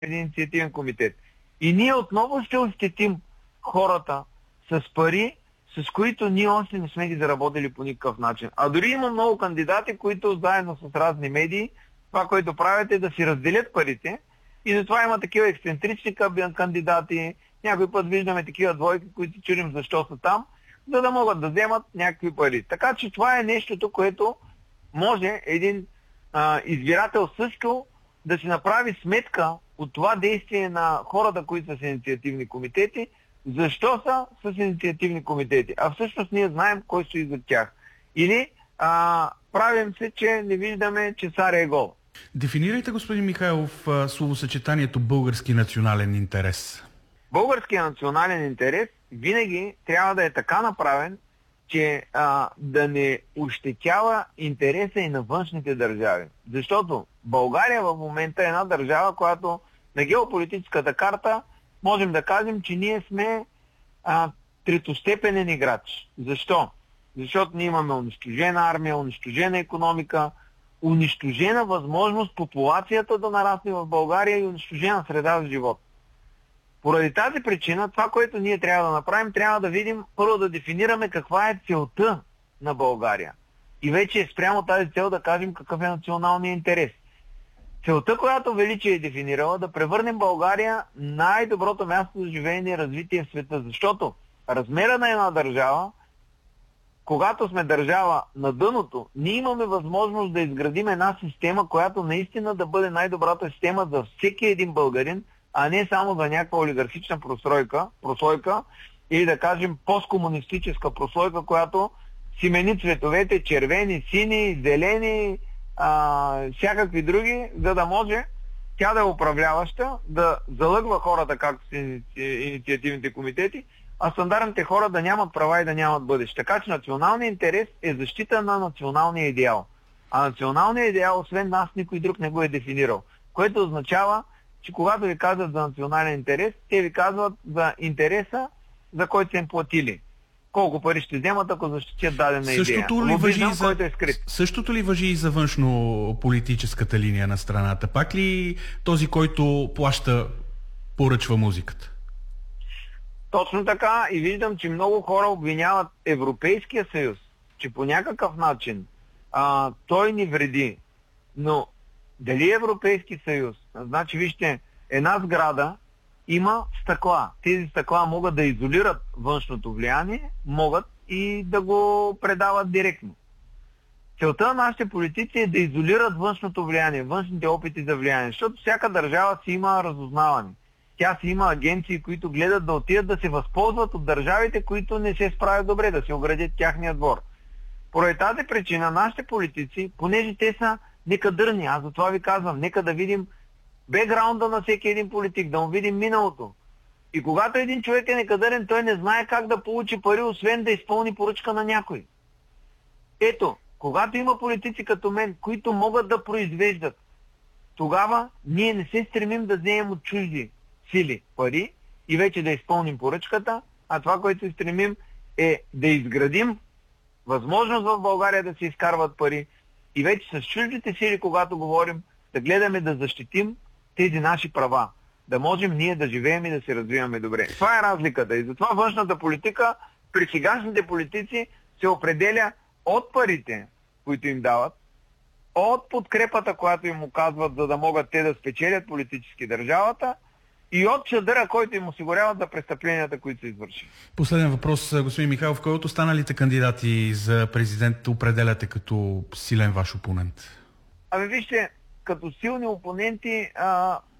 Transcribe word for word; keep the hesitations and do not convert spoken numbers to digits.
един инициативен комитет. И ние отново ще ощетим хората с пари, с които ние още не сме ги заработили по никакъв начин. А дори има много кандидати, които заедно с разни медии, това, което правят е да си разделят парите и затова има такива ексцентрични кандидати. Някой път виждаме такива двойки, които чудим защо са там, за да могат да вземат някакви пари. Така че това е нещото, което може един а, избирател също да си направи сметка от това действие на хората, които са с инициативни комитети, защо са с инициативни комитети. А всъщност ние знаем кой стои зад тях. Или а, правим се, че не виждаме, че царя е гол. Дефинирайте, господин Михайлов, словосъчетанието български национален интерес. Българският национален интерес винаги трябва да е така направен, че а, да не ощетява интереса и на външните държави. Защото България в момента е една държава, която на геополитическата карта можем да кажем, че ние сме а, третостепенен играч. Защо? Защото ние имаме унищожена армия, унищожена икономика, унищожена възможност популацията да нарасне в България и унищожена среда за живот. Поради тази причина, това, което ние трябва да направим, трябва да видим, първо да дефинираме каква е целта на България. И вече спрямо тази цел да кажем какъв е националният интерес. Целта, която Величие е дефинирала, да превърнем България най-доброто място за живеене и развитие в света. Защото размера на една държава, когато сме държава на дъното, ние имаме възможност да изградим една система, която наистина да бъде най-добрата система за всеки един българин, а не само за някаква олигархична прослойка, прослойка или да кажем посткомунистическа прослойка, която си мени цветовете червени, сини, зелени, а, всякакви други, за да може тя да е управляваща, да залъгва хората, както са инициативните комитети, а стандартните хора да нямат права и да нямат бъдеще. Така че националният интерес е защита на националния идеал. А националният идеал, освен нас, никой друг не го е дефинирал. Което означава, че когато ви казват за национален интерес, те ви казват за интереса, за който са им платили. Колко пари ще вземат, ако защитят дадена същото идея. Ли въжи Лобизъм, за... който е скрит. Същото ли въжи и за външно-политическата линия на страната? Пак ли този, който плаща, поръчва музиката? Точно така, и виждам, че много хора обвиняват Европейския съюз, че по някакъв начин а, той ни вреди. Но дали Европейски съюз? Значи, вижте, една сграда има стъкла. Тези стъкла могат да изолират външното влияние, могат и да го предават директно. Целта на нашите политици е да изолират външното влияние, външните опити за влияние, защото всяка държава си има разузнаване. Тя си има агенции, които гледат да отидат да се възползват от държавите, които не се справят добре, да се оградят тяхния двор. Поради тази причина нашите политици, понеже те са некадърни, аз за това ви казвам, нека да видим бекграунда на всеки един политик, да му видим миналото. И когато един човек е некадърен, той не знае как да получи пари, освен да изпълни поръчка на някой. Ето, когато има политици като мен, които могат да произвеждат, тогава ние не се стремим да вземем от чужди сили пари и вече да изпълним поръчката, а това, което се стремим е да изградим възможност в България да се изкарват пари и вече с чуждите сили, когато говорим, да гледаме да защитим тези наши права, да можем ние да живеем и да се развиваме добре. Това е разликата и затова външната политика при сегашните политици се определя от парите, които им дават, от подкрепата, която им оказват, за да могат те да спечелят политически държавата и от чадъра, който им осигуряват за престъпленията, които са извършили. Последен въпрос, господин Михайлов. Кой от останалите кандидати за президент определяте като силен ваш опонент? Ами вижте, като силни опоненти, а,